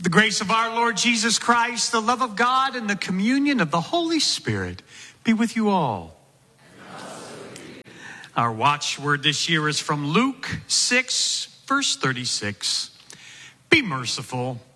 The grace of our Lord Jesus Christ, the love of God, and the communion of the Holy Spirit be with you all. Our watchword this year is from Luke 6, verse 36. Be merciful,